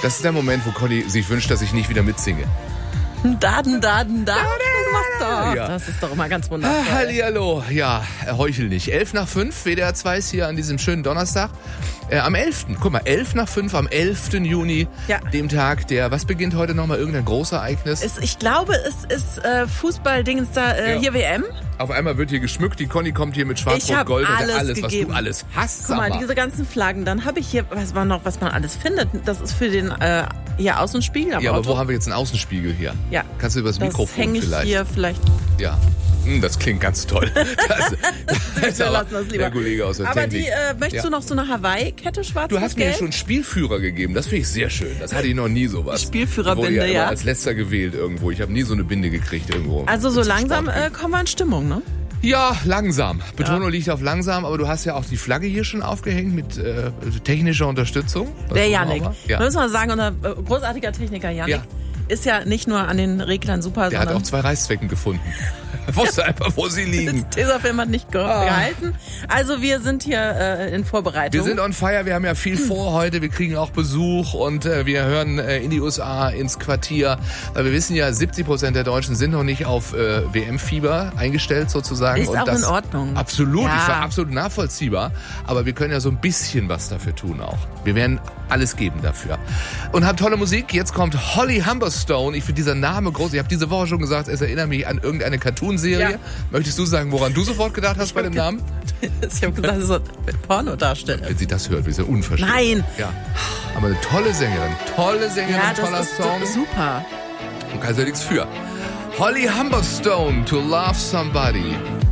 Das ist der Moment, wo Conny sich wünscht, dass ich nicht wieder mitsinge. Daden. Das macht doch. Ja. Das ist doch immer ganz wundervoll. Hallihallo. Ja, heuchel nicht. 11:05, WDR 2 ist hier an diesem schönen Donnerstag. Am 11. Guck mal, 11:05 am 11. Juni, dem Tag der, was beginnt heute nochmal, irgendein Großereignis? Ich glaube, es ist Fußballdingens da, hier WM. Auf einmal wird hier geschmückt, die Conny kommt hier mit Schwarz-Rot-Gold und alles, was du alles hast. Guck mal, diese ganzen Flaggen, dann habe ich hier, was man alles findet, das ist für den hier Außenspiegel am Ja, Auto. aber wo haben wir jetzt einen Außenspiegel hier? Ja. Kannst du übers Mikrofon häng ich vielleicht? Hier vielleicht. Ja. Das klingt ganz toll. Wir lassen das lieber. Der Kollege aus der aber Technik. Möchtest du noch so eine Hawaii-Kette schwarz? Du hast mir schon Spielführer gegeben. Das finde ich sehr schön. Das hatte ich noch nie sowas. Spielführerbinde, ja. ja. Als letzter gewählt irgendwo. Ich habe nie so eine Binde gekriegt irgendwo. Also so langsam kommen wir in Stimmung, ne? Ja, langsam. Betonung liegt auf langsam, aber du hast ja auch die Flagge hier schon aufgehängt mit technischer Unterstützung. Der Yannick. Ja. Müssen wir sagen, unser großartiger Techniker Yannick ist ja nicht nur an den Reglern super, Der hat auch 2 Reißzwecken gefunden. Er wusste einfach, wo sie liegen. Das Tesafilm hat nicht gehalten. Also wir sind hier in Vorbereitung. Wir sind on fire, wir haben ja viel vor heute. Wir kriegen auch Besuch und wir hören in die USA, ins Quartier. Weil wir wissen ja, 70% der Deutschen sind noch nicht auf WM-Fieber eingestellt sozusagen. Ist und auch das in Ordnung. Absolut, Ja. ich war absolut nachvollziehbar. Aber wir können ja so ein bisschen was dafür tun auch. Wir werden alles geben dafür. Und haben tolle Musik. Jetzt kommt Holly Humberstone. Ich finde dieser Name groß. Ich habe diese Woche schon gesagt, es erinnert mich an irgendeine Cartoonserie. Ja. Möchtest du sagen, woran du sofort gedacht hast bei dem Namen? Ich habe gesagt, das ist so ein Pornodarsteller. Wenn sie das hört, wir sind unverschämt. Nein! Ja. Aber eine tolle Sängerin, toller Das Song. ist super. Und kannst ja nichts für. Holly Humberstone, To Love Somebody.